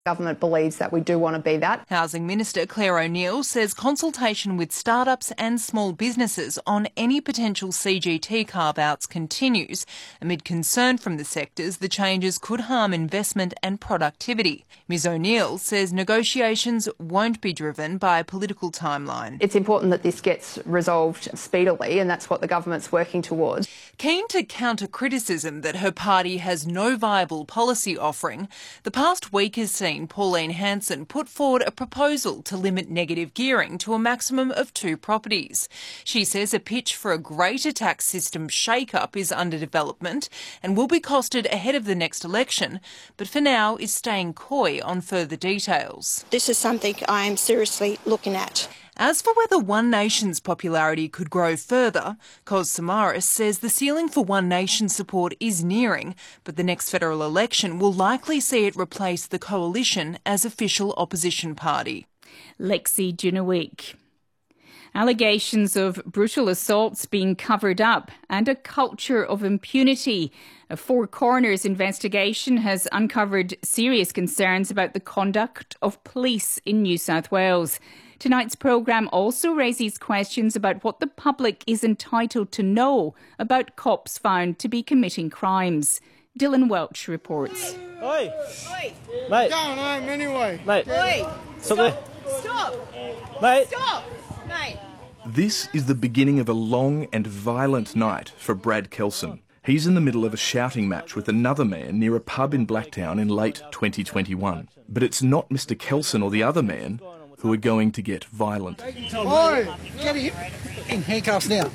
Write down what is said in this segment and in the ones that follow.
Government believes that we do want to be that. Housing Minister Claire O'Neil says consultation with startups and small businesses on any potential CGT carve-outs continues, amid concern from the sectors the changes could harm investment and productivity. Ms O'Neil says negotiations won't be driven by a political timeline. It's important that this gets resolved speedily, and that's what the government's working towards. Keen to counter criticism that her party has no viable policy offering, the past week has seen Pauline Hanson put forward a proposal to limit negative gearing to a maximum of 2 properties. She says a pitch for a greater tax system shake-up is under development and will be costed ahead of the next election, but for now is staying coy on further details. This is something I am seriously looking at. As for whether One Nation's popularity could grow further, Kos Samaras says the ceiling for One Nation support is nearing, but the next federal election will likely see it replace the Coalition as official opposition party. Lexi Junowick. Allegations of brutal assaults being covered up and a culture of impunity. A Four Corners investigation has uncovered serious concerns about the conduct of police in New South Wales. Tonight's programme also raises questions about what the public is entitled to know about cops found to be committing crimes. Dylan Welch reports. Oi! Oi! Mate! Going home anyway. Mate! Oi! Stop! Mate! Stop! Mate! This is the beginning of a long and violent night for Brad Kelson. He's in the middle of a shouting match with another man near a pub in Blacktown in late 2021. But it's not Mr Kelson or the other man who are going to get violent. Oi! Get in handcuffs now.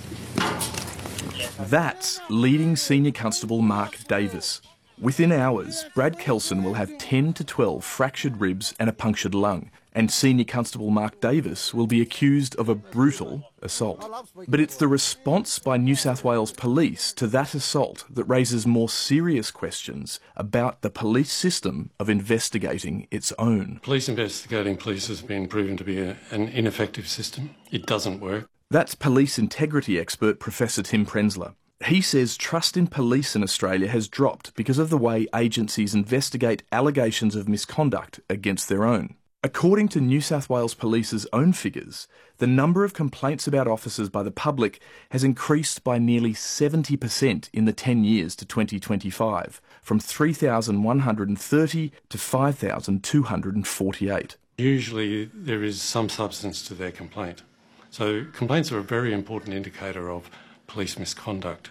That's leading Senior Constable Mark Davis. Within hours, Brad Kelson will have 10 to 12 fractured ribs and a punctured lung, and Senior Constable Mark Davis will be accused of a brutal assault. But it's the response by New South Wales Police to that assault that raises more serious questions about the police system of investigating its own. Police investigating police has been proven to be an ineffective system. It doesn't work. That's police integrity expert Professor Tim Prenzler. He says trust in police in Australia has dropped because of the way agencies investigate allegations of misconduct against their own. According to New South Wales Police's own figures, the number of complaints about officers by the public has increased by nearly 70% in the 10 years to 2025, from 3,130 to 5,248. Usually there is some substance to their complaint. So complaints are a very important indicator of police misconduct.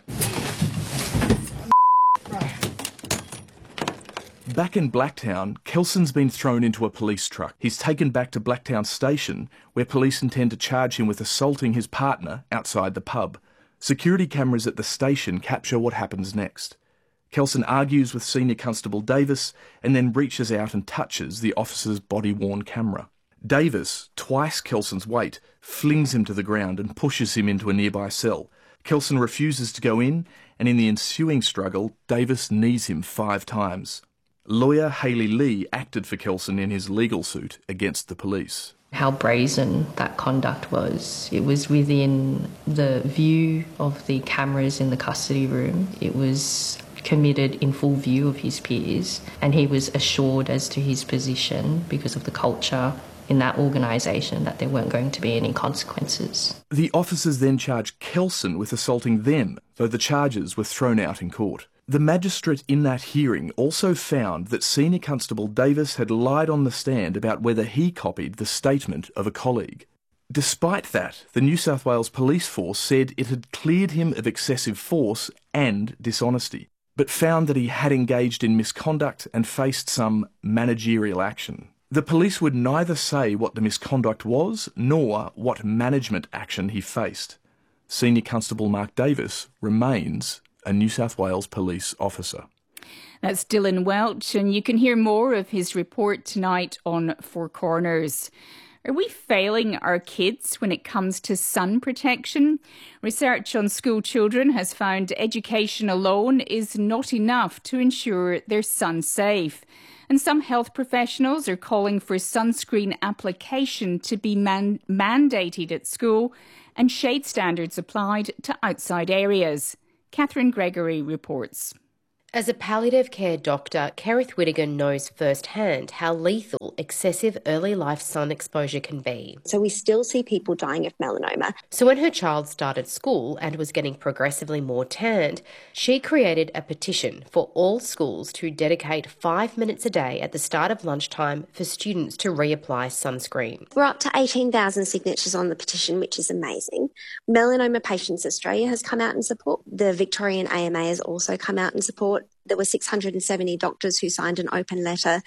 Back in Blacktown, Kelson's been thrown into a police truck. He's taken back to Blacktown Station, where police intend to charge him with assaulting his partner outside the pub. Security cameras at the station capture what happens next. Kelson argues with Senior Constable Davis and then reaches out and touches the officer's body-worn camera. Davis, twice Kelson's weight, flings him to the ground and pushes him into a nearby cell. Kelson refuses to go in, and in the ensuing struggle, Davis knees him 5 times. Lawyer Hayley Lee acted for Kelson in his legal suit against the police. How brazen that conduct was. It was within the view of the cameras in the custody room. It was committed in full view of his peers, and he was assured as to his position because of the culture in that organisation that there weren't going to be any consequences. The officers then charged Kelson with assaulting them, though the charges were thrown out in court. The magistrate in that hearing also found that Senior Constable Davis had lied on the stand about whether he copied the statement of a colleague. Despite that, the New South Wales Police Force said it had cleared him of excessive force and dishonesty, but found that he had engaged in misconduct and faced some managerial action. The police would neither say what the misconduct was, nor what management action he faced. Senior Constable Mark Davis remains a New South Wales police officer. That's Dylan Welch, and you can hear more of his report tonight on Four Corners. Are we failing our kids when it comes to sun protection? Research on school children has found education alone is not enough to ensure they're sun safe. And some health professionals are calling for sunscreen application to be mandated at school and shade standards applied to outside areas. Catherine Gregory reports. As a palliative care doctor, Kerith Whittigan knows firsthand how lethal excessive early life sun exposure can be. So we still see people dying of melanoma. So when her child started school and was getting progressively more tanned, she created a petition for all schools to dedicate 5 minutes a day at the start of lunchtime for students to reapply sunscreen. We're up to 18,000 signatures on the petition, which is amazing. Melanoma Patients Australia has come out in support. The Victorian AMA has also come out in support. There were 670 doctors who signed an open letter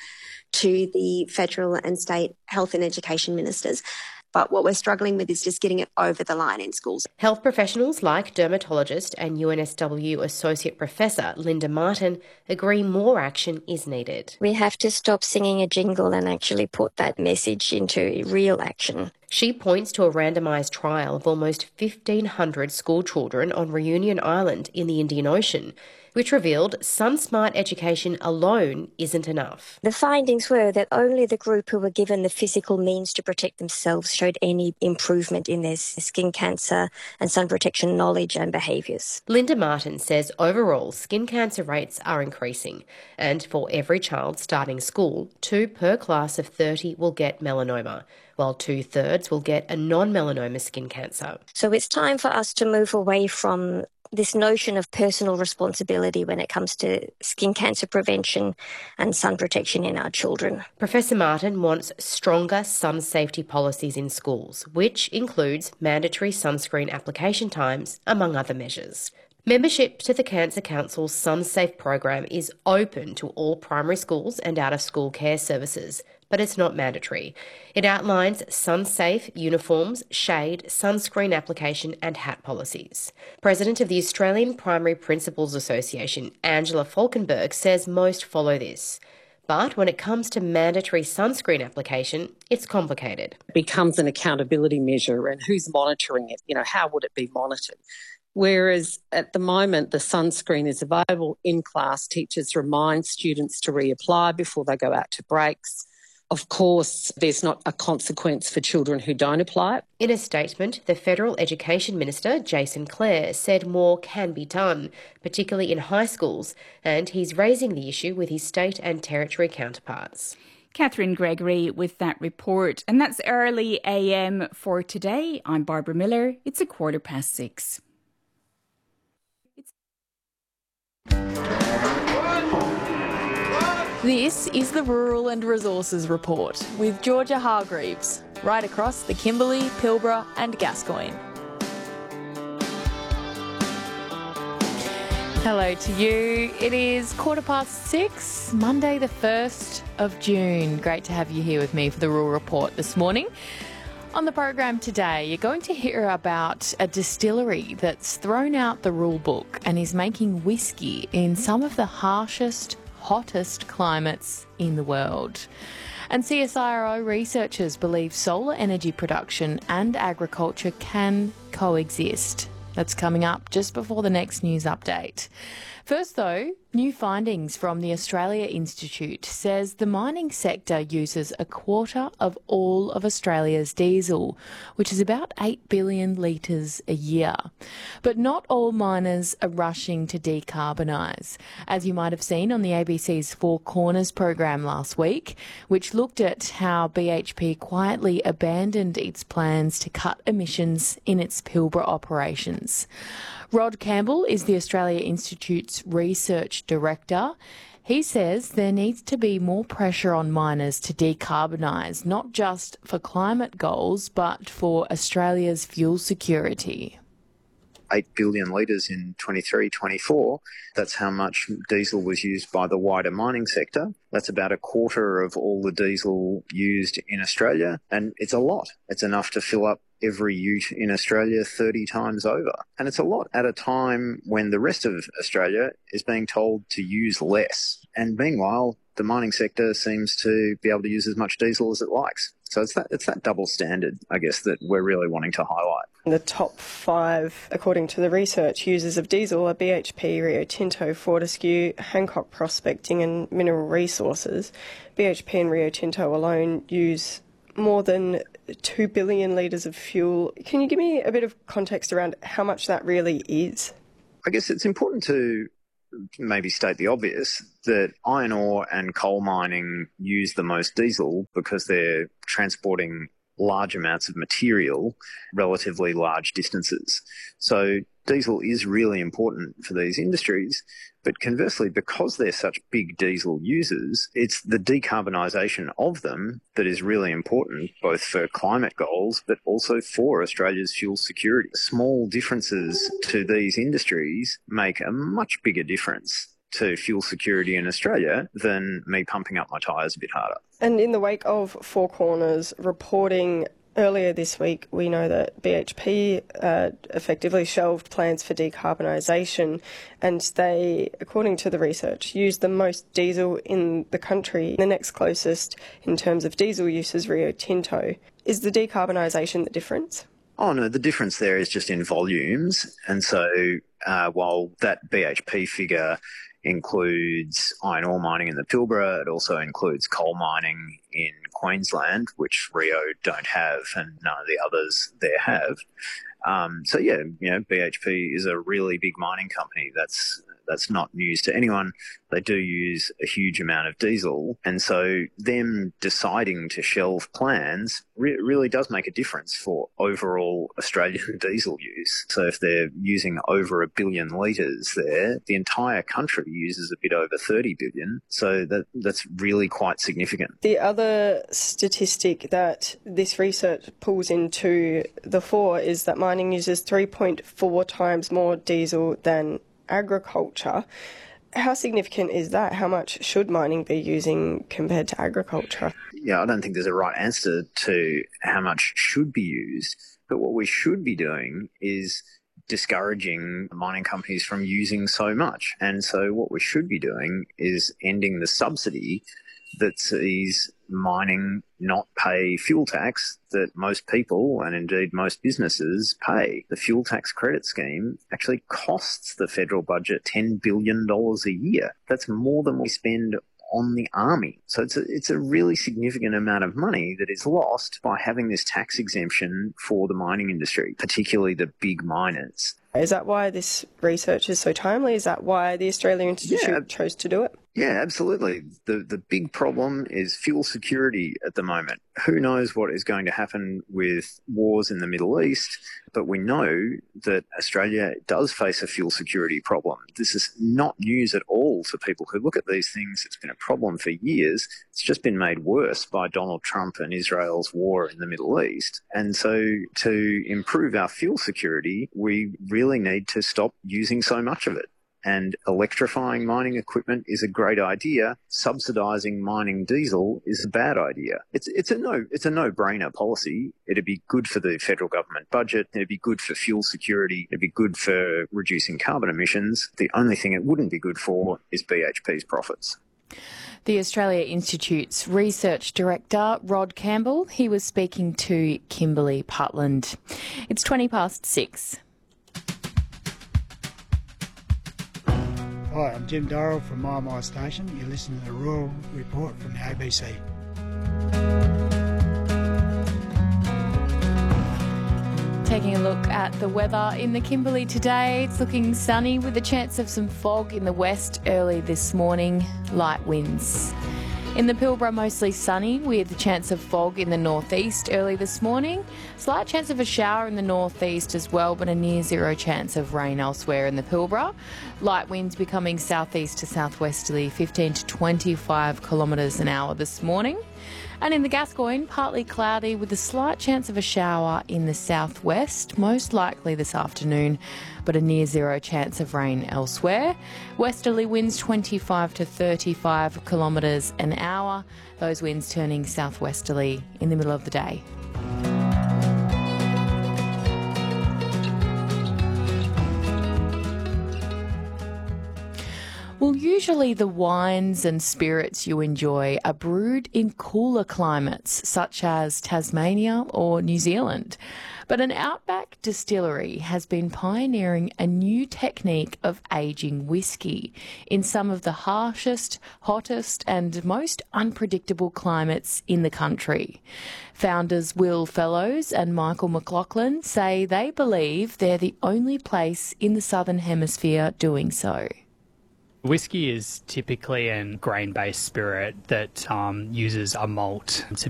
to the federal and state health and education ministers. But what we're struggling with is just getting it over the line in schools. Health professionals like dermatologist and UNSW Associate Professor Linda Martin agree more action is needed. We have to stop singing a jingle and actually put that message into real action. She points to a randomised trial of almost 1,500 school children on Reunion Island in the Indian Ocean, which revealed sun-smart education alone isn't enough. The findings were that only the group who were given the physical means to protect themselves showed any improvement in their skin cancer and sun protection knowledge and behaviours. Linda Martin says overall skin cancer rates are increasing, and for every child starting school, 2 per class of 30 will get melanoma, while 2/3 will get a non-melanoma skin cancer. So it's time for us to move away from this notion of personal responsibility when it comes to skin cancer prevention and sun protection in our children. Professor Martin wants stronger sun safety policies in schools, which includes mandatory sunscreen application times, among other measures. Membership to the Cancer Council's SunSafe program is open to all primary schools and out-of-school care services, but it's not mandatory. It outlines sun-safe uniforms, shade, sunscreen application and hat policies. President of the Australian Primary Principals Association, Angela Falkenberg, says most follow this. But when it comes to mandatory sunscreen application, it's complicated. It becomes an accountability measure, and who's monitoring it? How would it be monitored? Whereas at the moment, the sunscreen is available in class. Teachers remind students to reapply before they go out to breaks. Of course, there's not a consequence for children who don't apply it. In a statement, the Federal Education Minister, Jason Clare, said more can be done, particularly in high schools, and he's raising the issue with his state and territory counterparts. Catherine Gregory with that report. And that's Early AM for today. I'm Barbara Miller. It's 6:15. This is the Rural and Resources Report with Georgia Hargreaves, right across the Kimberley, Pilbara and Gascoyne. Hello to you. It is 6:15, Monday the 1st of June. Great to have you here with me for the Rural Report this morning. On the program today, you're going to hear about a distillery that's thrown out the rule book and is making whiskey in some of the harshest, hottest climates in the world. And CSIRO researchers believe solar energy production and agriculture can coexist. That's coming up just before the next news update. First though, new findings from the Australia Institute says the mining sector uses a quarter of all of Australia's diesel, which is about 8 billion litres a year. But not all miners are rushing to decarbonise, as you might have seen on the ABC's Four Corners program last week, which looked at how BHP quietly abandoned its plans to cut emissions in its Pilbara operations. Rod Campbell is the Australia Institute's research director. He says there needs to be more pressure on miners to decarbonise, not just for climate goals, but for Australia's fuel security. 8 billion litres in 23-24. That's how much diesel was used by the wider mining sector. That's about a quarter of all the diesel used in Australia, and it's a lot. It's enough to fill up every ute in Australia 30 times over. And it's a lot at a time when the rest of Australia is being told to use less. And meanwhile, the mining sector seems to be able to use as much diesel as it likes. So it's that double standard, I guess, that we're really wanting to highlight. The top 5, according to the research, users of diesel are BHP, Rio Tinto, Fortescue, Hancock Prospecting and Mineral Resources. BHP and Rio Tinto alone use more than 2 billion litres of fuel. Can you give me a bit of context around how much that really is? I guess it's important to maybe state the obvious, that iron ore and coal mining use the most diesel because they're transporting large amounts of material relatively large distances. So diesel is really important for these industries, but conversely, because they're such big diesel users, it's the decarbonisation of them that is really important, both for climate goals, but also for Australia's fuel security. Small differences to these industries make a much bigger difference to fuel security in Australia than me pumping up my tyres a bit harder. And in the wake of Four Corners reporting earlier this week, we know that BHP effectively shelved plans for decarbonisation, and they, according to the research, use the most diesel in the country. The next closest in terms of diesel use is Rio Tinto. Is the decarbonisation the difference? Oh, no, the difference there is just in volumes. And so while that BHP figure includes iron ore mining in the Pilbara, it also includes coal mining in Queensland, which Rio don't have and none of the others there have. So yeah, BHP is a really big mining company. That's not news to anyone. They do use a huge amount of diesel, and so them deciding to shelve plans really does make a difference for overall Australian diesel use. So if they're using over 1 billion litres there, the entire country uses a bit over 30 billion. So that's really quite significant. The other statistic that this research pulls into the fore is that mining uses 3.4 times more diesel than agriculture. How significant is that? How much should mining be using compared to agriculture? Yeah, I don't think there's a right answer to how much should be used, but what we should be doing is discouraging mining companies from using so much. And so what we should be doing is ending the subsidy that sees mining not pay fuel tax that most people and indeed most businesses pay. The fuel tax credit scheme actually costs the federal budget $10 billion a year. That's more than we spend on the army. So it's a really significant amount of money that is lost by having this tax exemption for the mining industry, particularly the big miners. Is that why this research is so timely? Is that why the Australia Institute chose to do it? Yeah, absolutely. The big problem is fuel security at the moment. Who knows what is going to happen with wars in the Middle East, but we know that Australia does face a fuel security problem. This is not news at all to people who look at these things. It's been a problem for years. It's just been made worse by Donald Trump and Israel's war in the Middle East. And so to improve our fuel security, we really need to stop using so much of it. And electrifying mining equipment is a great idea. Subsidising mining diesel is a bad idea. It's a no-brainer policy. It'd be good for the federal government budget. It'd be good for fuel security. It'd be good for reducing carbon emissions. The only thing it wouldn't be good for is BHP's profits. The Australia Institute's Research Director, Rod Campbell, he was speaking to Kimberly Putland. It's 6:20. Hi, I'm Jim Durrell from My Station. You're listening to the Rural Report from the ABC. Taking a look at the weather in the Kimberley today, it's looking sunny with a chance of some fog in the west early this morning, light winds. In the Pilbara, mostly sunny with a chance of fog in the northeast early this morning. Slight chance of a shower in the northeast as well, but a near zero chance of rain elsewhere in the Pilbara. Light winds becoming southeast to southwesterly, 15 to 25 kilometres an hour this morning. And in the Gascoyne, partly cloudy with a slight chance of a shower in the southwest, most likely this afternoon, but a near zero chance of rain elsewhere. Westerly winds 25 to 35 kilometres an hour, those winds turning southwesterly in the middle of the day. Well, usually the wines and spirits you enjoy are brewed in cooler climates, such as Tasmania or New Zealand. But an outback distillery has been pioneering a new technique of aging whiskey in some of the harshest, hottest and most unpredictable climates in the country. Founders Will Fellows and Michael McLaughlin say they believe they're the only place in the Southern Hemisphere doing so. Whiskey is typically a grain-based spirit that uses a malt to